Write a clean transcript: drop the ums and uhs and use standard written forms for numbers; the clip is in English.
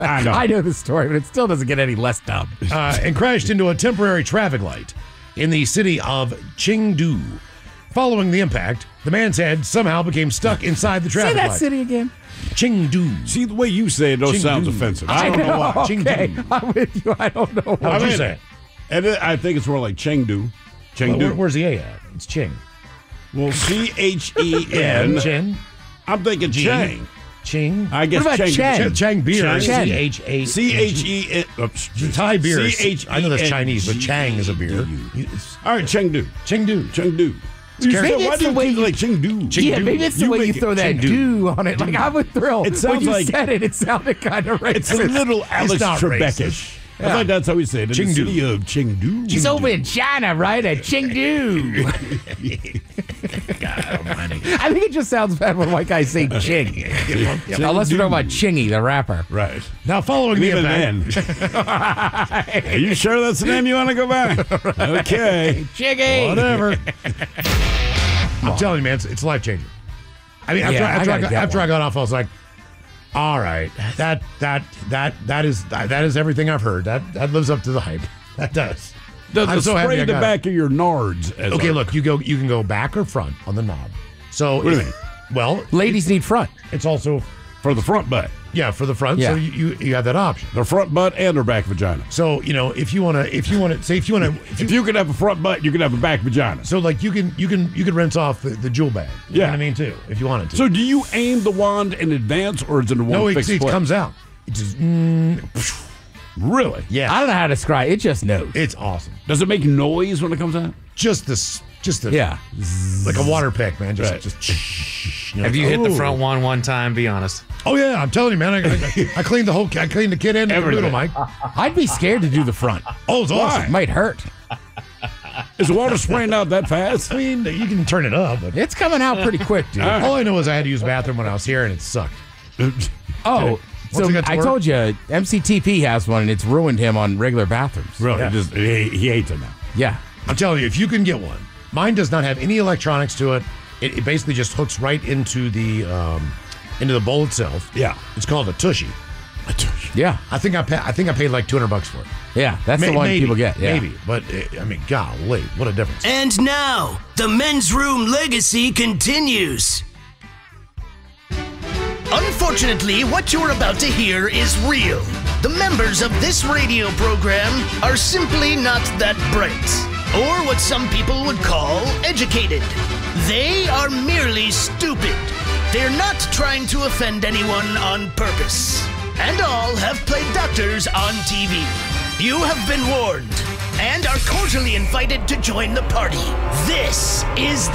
I know. I know the story, but it still doesn't get any less dumb. And crashed into a temporary traffic light in the city of Chengdu. Following the impact, the man's head somehow became stuck inside the Say traffic that light. city again. Chengdu. See, the way you say it, those Chengdu. sounds offensive. I don't know why. Okay, Chengdu. I'm with you. I don't know How why. would you say it? And I think it's more like Chengdu. Well, Chengdu. where's the A at? It's Ching. Well, C-H-E-N. Chen. I'm thinking G. Chang. Ching. I guess What about Chang. Chen? Chang beer. Chang. C-H-A. C-H-E-N. Thai beer. C-H-E-N. I know that's Chinese, but Chang is a beer. All right, Chengdu. Chengdu. Chengdu. Maybe So why it's do the you way think you- like Chengdu? Yeah, maybe it's the way you make it throw that Chengdu. do on it. Like, I was thrilled. It sounds when you like- said it, it sounded kind of racist. It's a little Alex not Trebek-ish. I Yeah. thought that's how we say it. In Chengdu. the city of Chengdu. He's over in China, right? At Chengdu. I think it just sounds bad when white guys say Ching. Unless we're talking about Chingy, the rapper. Right. Now, following the Leave it impact. in. Are you sure that's the name you want to go by? Okay. Chiggy. Whatever. I'm telling you, man, it's life changing. I mean, Yeah, I gotta get after I one. got off, I was like, all right, that is everything I've heard. That lives up to the hype. That does. Does I'm it so happy spray I the got back of your nards? Okay, look, you can go back or front on the knob. So What do you mean? Well, Ladies need front. it's also For the front butt. for the front. Yeah. So you have that option. The front butt and their back vagina. So if you want to, If you could have a front butt, you could have a back vagina. so like you could rinse off the jewel bag. You know Yeah. what I mean too, if you wanted to. So do you aim the wand in advance or is it a one no, it fixed place? comes out. It just Really? yeah. I don't know how to describe it. It just knows. It's awesome. Does it make noise when it comes out? Just the Yeah. like a water pick, man. Just Right. you're Have like, you hit the "Ooh." front one time? Be honest. Oh yeah, I'm telling you, man. I cleaned the kid end and the Everything. middle, Mike. I'd be scared to do the front. Oh, it's awesome. It might hurt. Is the water spraying out that fast? I mean, you can turn it up, but It's coming out pretty quick, dude. all I know is I had to use the bathroom when I was here, and it sucked. Oh, so Once it got to I work- told you, MCTP has one, and it's ruined him on regular bathrooms. Really? Yeah. He hates it now. Yeah. I'm telling you, if you can get one, mine does not have any electronics to it. It basically just hooks right into the bowl itself. Yeah. It's called a tushy. Yeah. I think I paid like $200 for it. Yeah. That's the one Maybe, people get. Yeah. Maybe, but I mean, golly, what a difference. And now, the men's room legacy continues. Unfortunately, what you're about to hear is real. The members of this radio program are simply not that bright, or what some people would call educated. They are merely stupid. They're not trying to offend anyone on purpose. And all have played doctors on TV. You have been warned and are cordially invited to join the party. This is